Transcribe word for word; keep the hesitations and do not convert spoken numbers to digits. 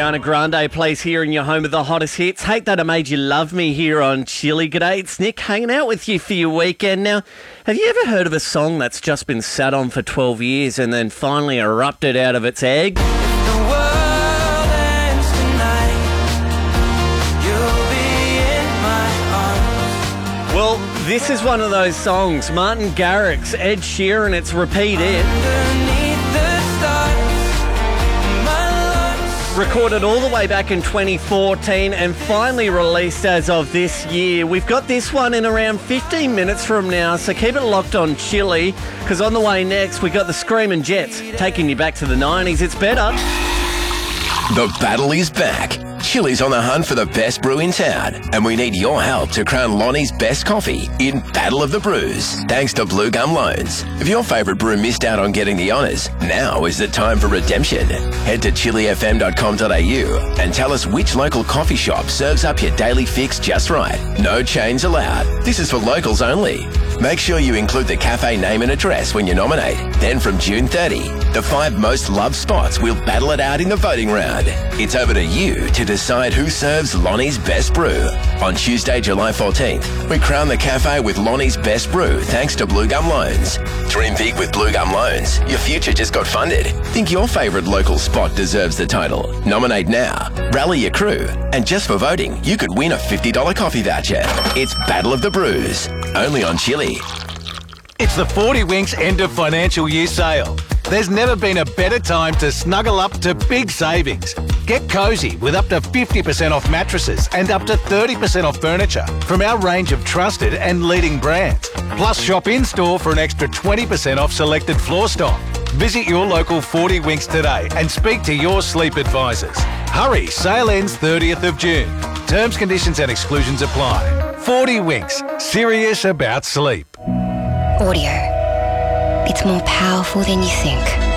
Ariana Grande plays here in your home of the hottest hits. Hate That I Made You Love Me here on Chili. G'day, it's Nick hanging out with you for your weekend. Now, have you ever heard of a song that's just been sat on for twelve years and then finally erupted out of its egg? The world ends tonight. You'll be in my arms. Well, this is one of those songs. Martin Garrix, Ed Sheeran, it's Repeat It. Underneath the stars, my lungs. Recorded all the way back in twenty fourteen and finally released as of this year. We've got this one in around fifteen minutes from now, so keep it locked on Chili, because on the way next we got the Screaming Jets taking you back to the nineties. It's better. The battle is back. Chili's on the hunt for the best brew in town, and we need your help to crown Lonnie's best coffee in Battle of the Brews, thanks to Blue Gum Loans. If your favourite brew missed out on getting the honours, now is the time for redemption. Head to chili f m dot com dot a u and tell us which local coffee shop serves up your daily fix just right. No chains allowed. This is for locals only. Make sure you include the cafe name and address when you nominate. Then from June thirtieth, the five most loved spots will battle it out in the voting round. It's over to you to decide who serves Lonnie's best brew. On Tuesday, July fourteenth, we crown the cafe with Lonnie's best brew thanks to Blue Gum Loans. Dream big with Blue Gum Loans. Your future just got funded. Think your favourite local spot deserves the title. Nominate now. Rally your crew. And just for voting, you could win a fifty dollars coffee voucher. It's Battle of the Brews. Only on Chili. It's the forty Winks end of financial year sale. There's never been a better time to snuggle up to big savings. Get cosy with up to fifty percent off mattresses and up to thirty percent off furniture from our range of trusted and leading brands. Plus shop in-store for an extra twenty percent off selected floor stock. Visit your local forty Winks today and speak to your sleep advisors. Hurry, sale ends thirtieth of June. Terms, conditions and exclusions apply. forty Winks, serious about sleep. Audio. It's more powerful than you think.